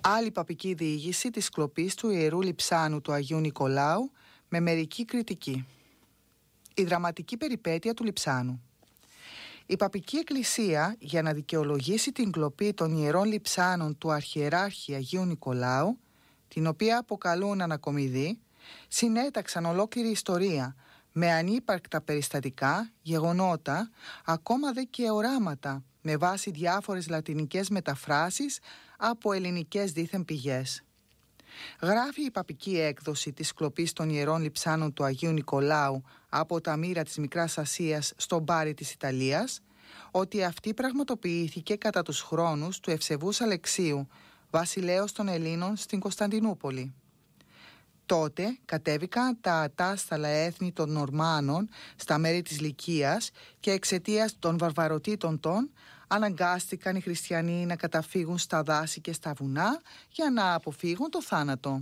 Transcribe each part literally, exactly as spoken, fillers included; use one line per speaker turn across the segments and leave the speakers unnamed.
Άλλη παπική διήγηση της κλοπής του Ιερού Λειψάνου του Αγίου Νικολάου με μερική κριτική. Η δραματική περιπέτεια του Λειψάνου. Η παπική εκκλησία, για να δικαιολογήσει την κλοπή των Ιερών Λειψάνων του Αρχιεράρχη Αγίου Νικολάου, την οποία αποκαλούν ανακομιδή, συνέταξαν ολόκληρη ιστορία με ανύπαρκτα περιστατικά, γεγονότα, ακόμα δε και οράματα, με βάση διάφορες λατινικές μεταφράσεις από ελληνικές δήθεν πηγές. Γράφει η παπική έκδοση της κλοπής των Ιερών Λειψάνων του Αγίου Νικολάου από τα μοίρα της Μικράς Ασίας στον Μπάρι της Ιταλίας, ότι αυτή πραγματοποιήθηκε κατά τους χρόνους του Ευσεβούς Αλεξίου, βασιλέως των Ελλήνων στην Κωνσταντινούπολη. Τότε κατέβηκαν τα ατάσταλα έθνη των Νορμάνων στα μέρη της Λυκίας και εξαιτίας των βαρβαροτήτων των αναγκάστηκαν οι χριστιανοί να καταφύγουν στα δάση και στα βουνά για να αποφύγουν το θάνατο.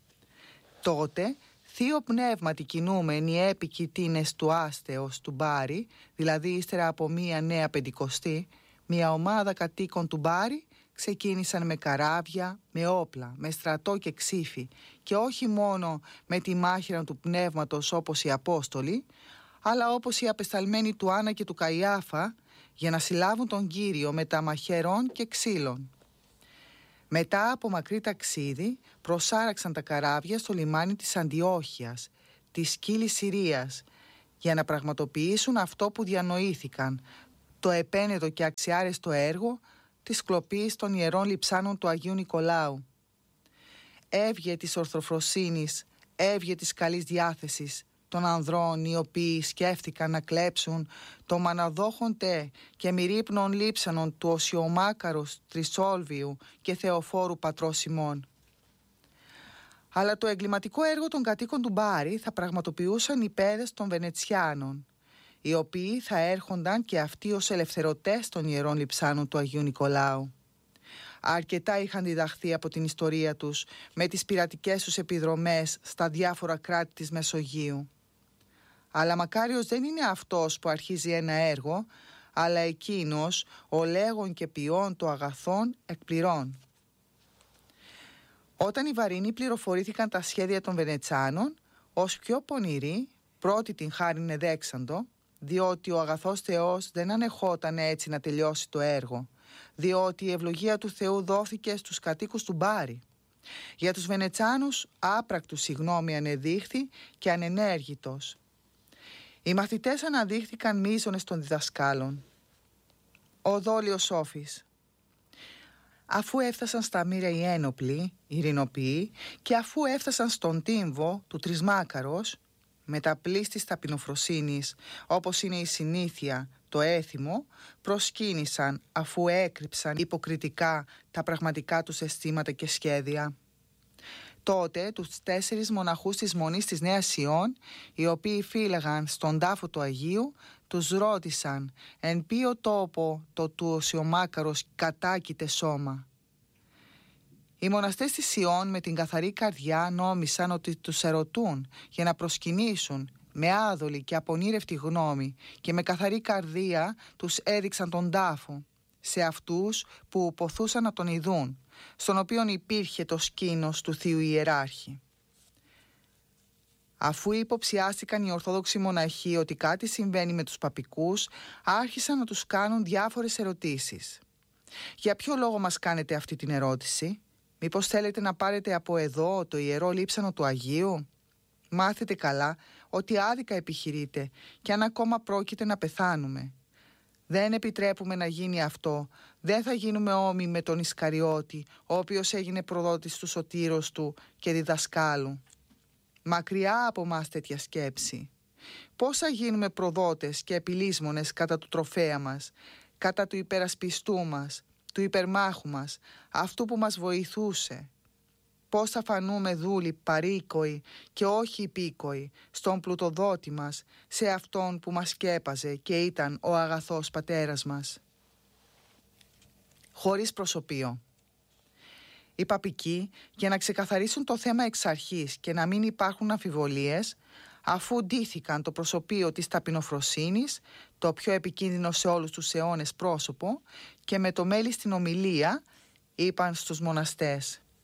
Τότε θείο πνεύματι κινούμενοι έπικοι τίνες του άστεως του Μπάρι, δηλαδή ύστερα από μία νέα πεντηκοστή, μία ομάδα κατοίκων του Μπάρι ξεκίνησαν με καράβια, με όπλα, με στρατό και ξύφη και όχι μόνο με τη μάχηρα του πνεύματος όπως οι Απόστολοι, αλλά όπως οι απεσταλμένοι του Άννα και του Καϊάφα για να συλλάβουν τον Κύριο με τα μαχαιρών και ξύλων. Μετά από μακρύ ταξίδι προσάραξαν τα καράβια στο λιμάνι της Αντιόχειας, της σκύλης Συρίας, για να πραγματοποιήσουν αυτό που διανοήθηκαν, το επένεδο και αξιάρεστο έργο της κλοπής των Ιερών Λειψάνων του Αγίου Νικολάου. Έβγε της ορθοφροσύνης, έβγε της καλής διάθεσης των ανδρών οι οποίοι σκέφτηκαν να κλέψουν το μαναδόχον τε και μυρίπνων λείψανων του Οσιομάκαρος Τρισόλβιου και Θεοφόρου πατρός ημών. Αλλά το εγκληματικό έργο των κατοίκων του Μπάρι θα πραγματοποιούσαν οι παιδες των Βενετσιάνων, οι οποίοι θα έρχονταν και αυτοί ως ελευθερωτές των Ιερών Λειψάνων του Αγίου Νικολάου. Αρκετά είχαν διδαχθεί από την ιστορία τους με τις πειρατικές τους επιδρομές στα διάφορα κράτη της Μεσογείου. Αλλά μακάριος δεν είναι αυτός που αρχίζει ένα έργο, αλλά εκείνος ο λέγον και ποιών το αγαθόν εκπληρών. Όταν οι Βαρινοί πληροφορήθηκαν τα σχέδια των Βενετσάνων, ως πιο πονηροί, πρώτη την χάριν εδέξαντο, διότι ο αγαθός Θεός δεν ανεχόταν έτσι να τελειώσει το έργο, διότι η ευλογία του Θεού δόθηκε στους κατοίκους του Μπάρι. Για τους Βενετσάνους άπρακτους συγγνώμη ανεδείχθη και ανενέργητος. Οι μαθητές αναδείχθηκαν μείζονες των διδασκάλων. Ο δόλιος Σόφης. Αφού έφτασαν στα μοίρα οι ένοπλοι, οι ειρηνοποιοί, και αφού έφτασαν στον τύμβο του Τρισμάκαρος, με τα πλήστη ταπεινοφροσύνης, όπως είναι η συνήθεια, το έθιμο, προσκύνησαν αφού έκρυψαν υποκριτικά τα πραγματικά τους αισθήματα και σχέδια. Τότε τους τέσσερις μοναχούς της Μονής της Νέας Ιών, οι οποίοι φύλαγαν στον τάφο του Αγίου, τους ρώτησαν εν ποιο τόπο το του Οσιομάκαρος κατάκειται σώμα. Οι μοναστές της Ιών με την καθαρή καρδιά νόμισαν ότι τους ερωτούν για να προσκυνήσουν με άδολη και απονήρευτη γνώμη και με καθαρή καρδία τους έδειξαν τον τάφο σε αυτούς που ποθούσαν να τον ειδούν, στον οποίον υπήρχε το σκήνος του Θείου Ιεράρχη. Αφού υποψιάστηκαν οι Ορθόδοξοι μοναχοί ότι κάτι συμβαίνει με τους παπικούς, άρχισαν να τους κάνουν διάφορες ερωτήσεις. «Για ποιο λόγο μας κάνετε αυτή την ερώτηση? Μήπως θέλετε να πάρετε από εδώ το Ιερό Λείψανο του Αγίου? Μάθετε καλά ότι άδικα επιχειρείτε και αν ακόμα πρόκειται να πεθάνουμε. Δεν επιτρέπουμε να γίνει αυτό. Δεν θα γίνουμε όμοιοι με τον Ισκαριώτη, ο οποίος έγινε προδότης του σωτήρος του και διδασκάλου. Μακριά από μας τέτοια σκέψη. Πώς θα γίνουμε προδότες και επιλύσμονες κατά του τροφέα μας, κατά του υπερασπιστού μας, του υπερμάχου μας, αυτού που μας βοηθούσε? Πώς θα φανούμε δούλοι παρήκοοι και όχι υπήκοοι στον πλουτοδότη μας, σε αυτόν που μας σκέπαζε και ήταν ο αγαθός πατέρας μας?» Χωρίς προσωπείο. Οι παπικοί, για να ξεκαθαρίσουν το θέμα εξ αρχής και να μην υπάρχουν αμφιβολίες, αφού ντύθηκαν το προσωπείο της ταπεινοφροσύνης, το πιο επικίνδυνο σε όλους τους αιώνες πρόσωπο, και με το μέλι στην ομιλία είπαν στους μοναστές: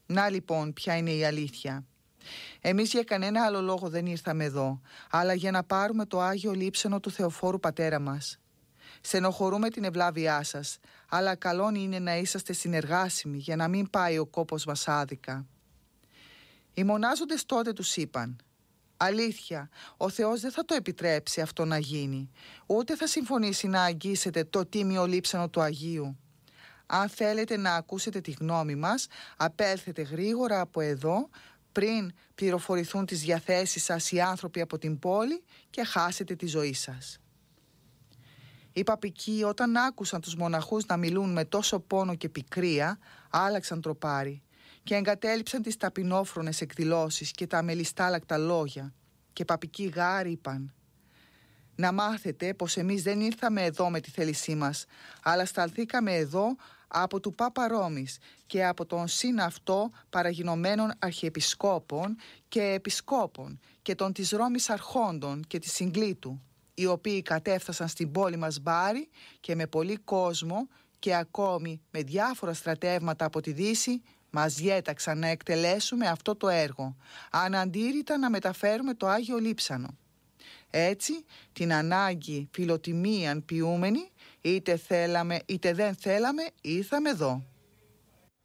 Να λοιπόν ποια είναι η αλήθεια. Εμείς για κανένα άλλο λόγο δεν ήρθαμε εδώ, αλλά για να πάρουμε το Άγιο Λείψανο του Θεοφόρου Πατέρα μας. Στενοχωρούμε την ευλάβειά σας, αλλά καλόν είναι να είσαστε συνεργάσιμοι για να μην πάει ο κόπος μας άδικα. Οι μονάζοντες τότε τους είπαν: αλήθεια, ο Θεός δεν θα το επιτρέψει αυτό να γίνει, ούτε θα συμφωνήσει να αγγίσετε το τίμιο λείψανο του Αγίου. Αν θέλετε να ακούσετε τη γνώμη μας, απέλθετε γρήγορα από εδώ, πριν πληροφορηθούν τις διαθέσεις σας οι άνθρωποι από την πόλη και χάσετε τη ζωή σας. Οι παπικοί, όταν άκουσαν τους μοναχούς να μιλούν με τόσο πόνο και πικρία, άλλαξαν τροπάρι και εγκατέλειψαν τις ταπεινόφρονες εκδηλώσεις και τα αμελιστάλακτα λόγια, και παπικοί γάροι είπαν: να μάθετε πως εμείς δεν ήρθαμε εδώ με τη θέλησή μας, αλλά σταλθήκαμε εδώ από του Πάπα Ρώμης και από τον συν αυτό παραγινωμένων αρχιεπισκόπων και επισκόπων και των της Ρώμης αρχόντων και της Συγκλήτου, οι οποίοι κατέφτασαν στην πόλη μας Μπάρη και με πολύ κόσμο και ακόμη με διάφορα στρατεύματα από τη Δύση μας διέταξαν να εκτελέσουμε αυτό το έργο, αναντήρητα να μεταφέρουμε το Άγιο Λείψανο. Έτσι, την ανάγκη φιλοτιμίαν ποιούμενη, είτε θέλαμε είτε δεν θέλαμε, ήρθαμε εδώ.